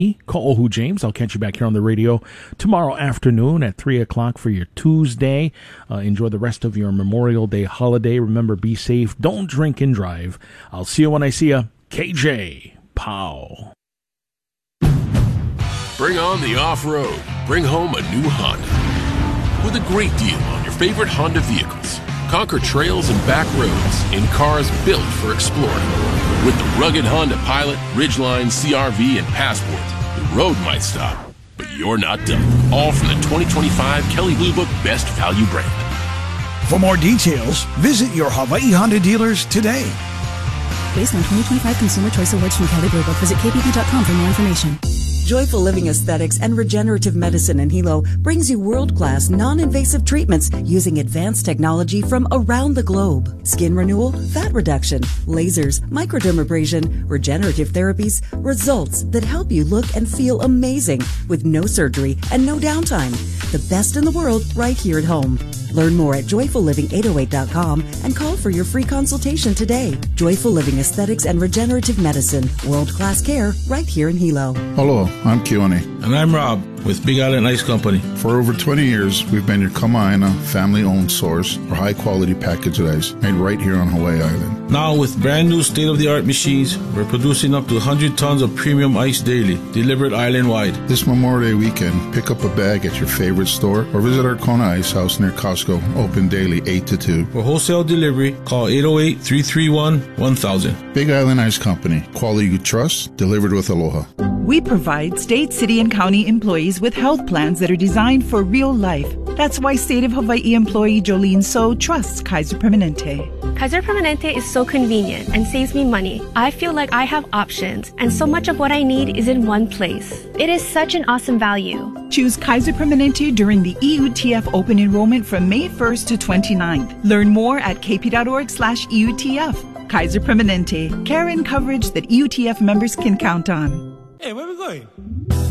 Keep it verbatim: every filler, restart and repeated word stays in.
Ka'ohu James. I'll catch you back here on the radio tomorrow afternoon at three o'clock for your Tuesday. Uh, enjoy the rest of your Memorial Day holiday. Remember, be safe. Don't drink and drive. I'll see you when I see you. K J, pow. Bring on the off-road. Bring home a new Honda. With a great deal on your favorite Honda vehicles. Conquer trails and back roads in cars built for exploring. With the rugged Honda Pilot, Ridgeline, C R V, and Passport, the road might stop, but you're not done. All from the twenty twenty-five Kelley Blue Book Best Value brand. For more details, visit your Hawaii Honda dealers today. Based on twenty twenty-five Consumer Choice Awards from Kelley Blue Book, visit k b b dot com for more information. Joyful Living Aesthetics and Regenerative Medicine in Hilo brings you world-class, non-invasive treatments using advanced technology from around the globe. Skin renewal, fat reduction, lasers, microdermabrasion, regenerative therapies, results that help you look and feel amazing with no surgery and no downtime. The best in the world right here at home. Learn more at joyful living eight oh eight dot com and call for your free consultation today. Joyful Living Aesthetics and Regenerative Medicine. World-class care right here in Hilo. Hello, I'm Keone. And I'm Rob with Big Island Ice Company. For over twenty years, we've been your Kama'aina family-owned source for high-quality packaged ice made right here on Hawaii Island. Now, with brand new state-of-the-art machines, we're producing up to one hundred tons of premium ice daily, delivered island-wide. This Memorial Day weekend, pick up a bag at your favorite store or visit our Kona Ice House near Costco, open daily eight to two. For wholesale delivery, call eight oh eight, three three one, one thousand. Big Island Ice Company. Quality you trust, delivered with aloha. We provide state, city, and county employees with health plans that are designed for real life. That's why State of Hawaii employee Jolene So trusts Kaiser Permanente. Kaiser Permanente is so convenient and saves me money. I feel like I have options, and so much of what I need is in one place. It is such an awesome value. Choose Kaiser Permanente during the E U T F open enrollment from May first to twenty-ninth. Learn more at kp.org slash EUTF. Kaiser Permanente, care and coverage that E U T F members can count on. Hey, where are we going?